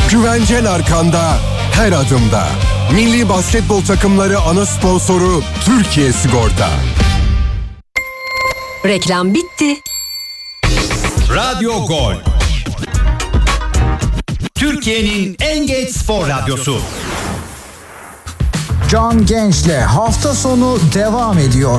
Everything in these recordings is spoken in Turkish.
Güvencen arkanda, her adımda. Milli basketbol takımları ana sponsoru Türkiye Sigorta. Reklam bitti. Radyo Gol. Türkiye'nin en geç spor radyosu. Can Genç'le hafta sonu devam ediyor.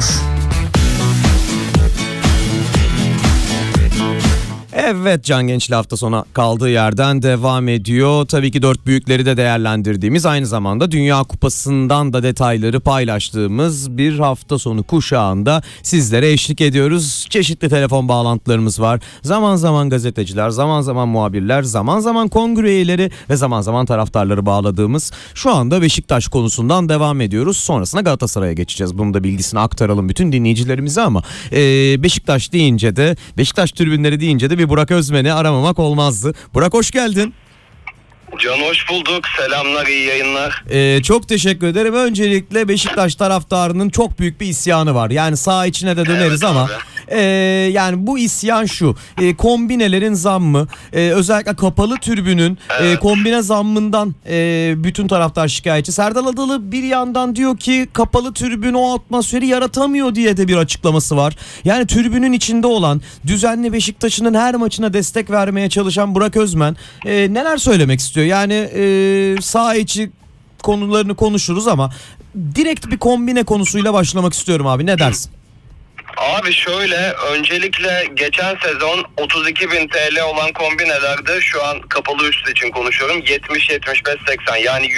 Evet, Can Genç'le hafta sonu kaldığı yerden devam ediyor. Tabii ki dört büyükleri de değerlendirdiğimiz, aynı zamanda Dünya Kupası'ndan da detayları paylaştığımız bir hafta sonu kuşağında sizlere eşlik ediyoruz. Çeşitli telefon bağlantılarımız var. Zaman zaman gazeteciler, zaman zaman muhabirler, zaman zaman kongre üyeleri ve zaman zaman taraftarları bağladığımız şu anda Beşiktaş konusundan devam ediyoruz. Sonrasında Galatasaray'a geçeceğiz. Bunun da bilgisini aktaralım bütün dinleyicilerimize ama Beşiktaş deyince de, Beşiktaş tribünleri deyince de bir Burak Özmen'i aramamak olmazdı. Burak, hoş geldin. Can, hoş bulduk. Selamlar, iyi yayınlar. Çok teşekkür ederim. Öncelikle Beşiktaş taraftarının çok büyük bir isyanı var. Yani saha içine de döneriz, evet, ama yani bu isyan şu. Kombinelerin zammı, özellikle kapalı tribünün kombine zammından bütün taraftar şikayetçi. Serdal Adalı bir yandan diyor ki kapalı tribün o atmosferi yaratamıyor diye de bir açıklaması var. Yani tribünün içinde olan, düzenli Beşiktaş'ın her maçına destek vermeye çalışan Burak Özmen neler söylemek istiyor? Yani saha içi konularını konuşuruz ama direkt bir kombine konusuyla başlamak istiyorum abi. Ne dersin? Abi şöyle, öncelikle geçen sezon 32.000 TL olan kombinelerde şu an kapalı üst için konuşuyorum 70-75-80, yani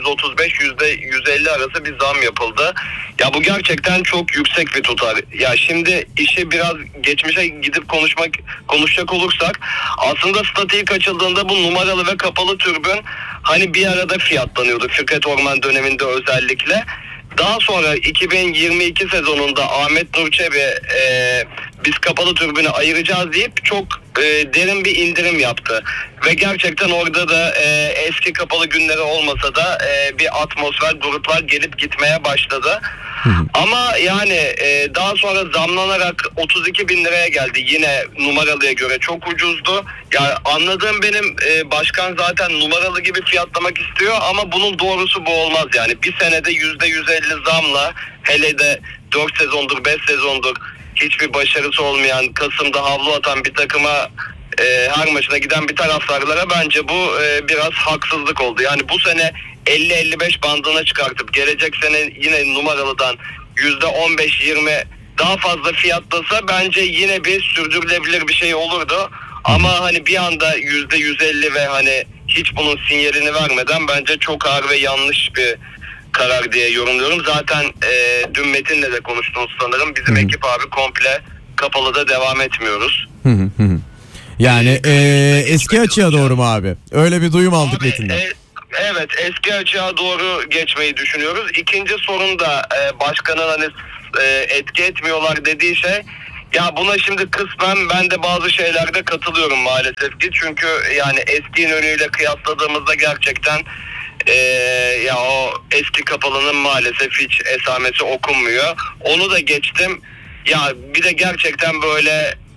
%135-%150 arası bir zam yapıldı. Ya bu gerçekten çok yüksek bir tutar. Ya şimdi işi biraz geçmişe gidip konuşacak olursak, aslında stat ilk açıldığında bu numaralı ve kapalı tribün hani bir arada fiyatlanıyordu Fikret Orman döneminde özellikle. Daha sonra 2022 sezonunda Ahmet Nur Çebi biz kapalı tribünü ayıracağız deyip çok derin bir indirim yaptı. Ve gerçekten orada da eski kapalı günleri olmasa da bir atmosfer, gruplar gelip gitmeye başladı. Ama yani daha sonra zamlanarak 32.000 liraya geldi. Yine numaralıya göre çok ucuzdu. Ya anladığım benim başkan zaten numaralı gibi fiyatlamak istiyor ama bunun doğrusu bu olmaz yani. Bir senede %150 zamla, hele de 4 sezondur 5 sezondur hiçbir başarısı olmayan, Kasım'da havlu atan bir takıma her maçına giden bir taraftarlara bence bu biraz haksızlık oldu. Yani bu sene 50-55 bandına çıkartıp gelecek sene yine numaralıdan %15-20 daha fazla fiyatlasa bence yine bir sürdürülebilir bir şey olurdu. Ama hani bir anda %150 ve hani hiç bunun sinyalini vermeden bence çok ağır ve yanlış bir karar diye yorumluyorum. Zaten dün Metin'le de konuştunuz sanırım. Bizim ekip abi komple kapalıda devam etmiyoruz. Yani eski açığa doğru mu abi? Öyle bir duyum aldık Metin'den. Evet, eski açığa doğru geçmeyi düşünüyoruz. İkinci sorun da başkanın hani etki etmiyorlar dediği şey. Ya buna şimdi kısmen ben de bazı şeylerde katılıyorum maalesef ki. Çünkü yani eski İnönü'yle kıyasladığımızda gerçekten ya o eski kapalının maalesef hiç esamesi okunmuyor. Onu da geçtim. Ya bir de gerçekten böyle